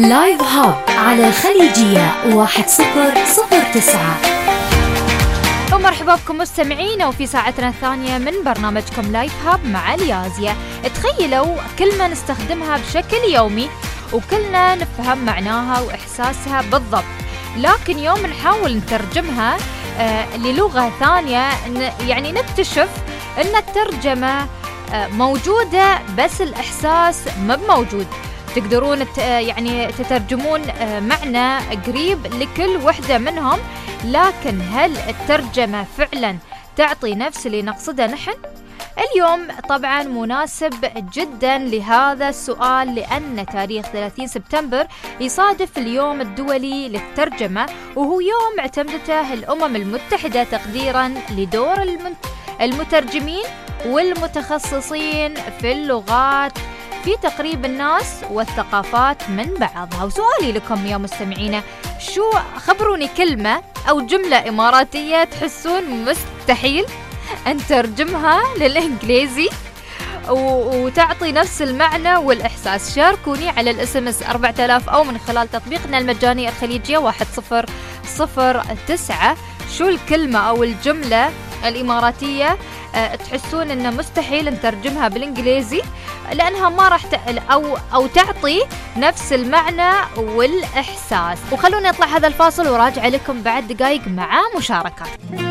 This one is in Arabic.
لايف هاب على الخليجية 1009. ومرحبا بكم مستمعين وفي ساعتنا الثانية من برنامجكم لايف هاب مع اليازية. تخيلوا كلمة نستخدمها بشكل يومي وكلنا نفهم معناها وإحساسها بالضبط، لكن يوم نحاول نترجمها للغة ثانية يعني نكتشف أن الترجمة موجودة بس الإحساس ما موجود. تقدرون يعني تترجمون معنى قريب لكل وحدة منهم، لكن هل الترجمة فعلا تعطي نفس اللي نقصده نحن؟ اليوم طبعا مناسب جدا لهذا السؤال، لأن تاريخ 30 سبتمبر يصادف اليوم الدولي للترجمة، وهو يوم اعتمدته الأمم المتحدة تقديرا لدور المترجمين والمتخصصين في اللغات في تقريب الناس والثقافات من بعضها. وسؤالي لكم يا مستمعين، شو خبروني كلمة أو جملة إماراتية تحسون مستحيل أن ترجمها للإنجليزي وتعطي نفس المعنى والإحساس؟ شاركوني على الSMS 4000 أو من خلال تطبيقنا المجاني الخليجية 1009. شو الكلمة أو الجملة الإماراتية تحسون إنه مستحيل نترجمها بالإنجليزي لأنها ما راح أو تعطي نفس المعنى والإحساس؟ وخلونا نطلع هذا الفاصل وراجع لكم بعد دقايق مع مشاركات.